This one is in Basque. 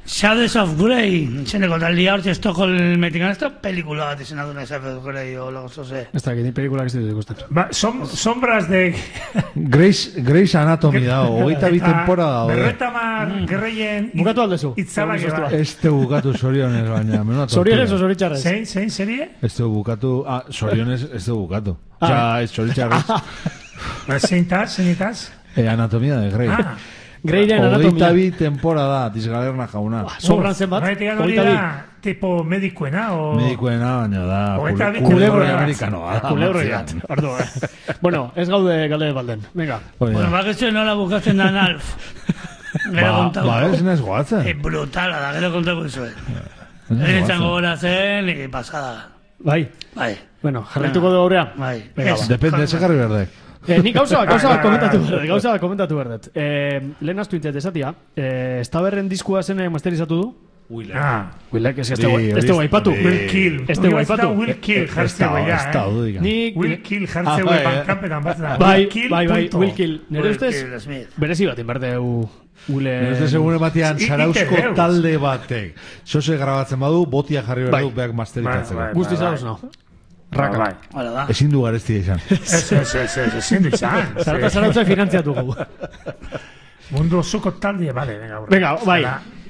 Shades of Grey, zeneko taldia hortxe Estocolmetik, esto pelikula bat izan aduna Shades of Grey o lago zoze. Ez da, que ni pelikulak ez dut ikusten. Sombras de... Grey's Anatomy da, 22 temporada da. Berretamar gerreien... Bukatu aldezu. Itzala geba. Ez te bukatu Sorionez, baina. Sorionez o Zoritxarrez? Zein serie? Ez te bukatu... Sorionez ez te bukatu. Osa, ez Zoritxarrez. Zeintaz? Anatomía de Grey. Greyren anatomia. 22 temporada, Disgalerna jauna. Sobran zen bat? Tipo medikuena o... Medikuena, baina da... Kulebro amerikanoa. Kulebro bat. Bueno, ez gaude galde balden. Venga. Bueno, baketxo nola bukatzen dan Alf. Ba, ez nes goatzen. Brutala da, gero kontako izue. Eretzango gora zen, pasada. Bai. Bueno, jarraituko du aurrea. Bai. Depende, ese jarri berdek. Ni gauza bat komentatu berdet. Lehen astu intet esatia, Staberren diskua zen masterizatu du? Willek, ez este guaipatu. Will Kill. Este guaipatu. Will Kill jartze guaia, Will Kill jartze guaia bankampetan bat da. Bai, Will Kill. Nere ustez, berezi bat inberdeu... Nere ustez segune batian Sarausko talde batek. Zose grabatzen badu, botia jarri berduk beak masterizatzeko. Guztiz ados no. Raka. Ezin du garezti izan. Ezin du izan. Zarautza finantziatu gu. Mundu osoko talde, vale, venga, bai.